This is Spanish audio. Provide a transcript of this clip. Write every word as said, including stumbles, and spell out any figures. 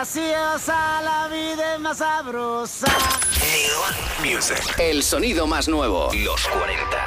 graciosa, la vida es más sabrosa. Neon Music. El sonido más nuevo. Los cuarenta.